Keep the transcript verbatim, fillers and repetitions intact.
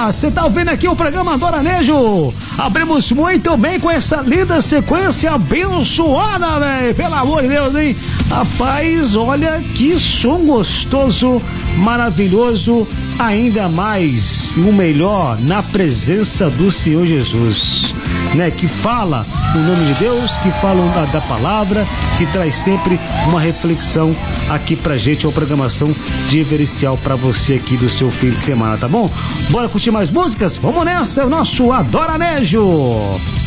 galera, você tá ouvindo aqui o programa Adoranejo. Abrimos muito bem com essa linda sequência abençoada, velho. Pelo amor de Deus, hein? Rapaz, olha que som gostoso, maravilhoso, ainda mais o melhor na presença do Senhor Jesus, né? Que fala o nome de Deus, que fala da, da palavra, que traz sempre uma reflexão aqui pra gente, uma programação diferencial pra você aqui do seu fim de semana, tá bom? Bora curtir mais músicas? Vamos nessa, é o nosso Adoranejo.